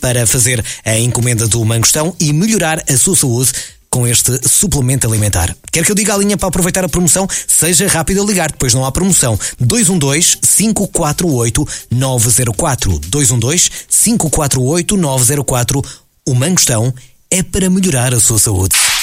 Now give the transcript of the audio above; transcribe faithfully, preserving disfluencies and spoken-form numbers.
para fazer a encomenda do Mangostão e melhorar a sua saúde com este suplemento alimentar. Quer que eu diga a linha para aproveitar a promoção? Seja rápido a ligar, depois não há promoção. dois um dois, cinco quatro oito, nove zero quatro. dois um dois, cinco quatro oito, nove zero quatro. O Mangostão é para melhorar a sua saúde.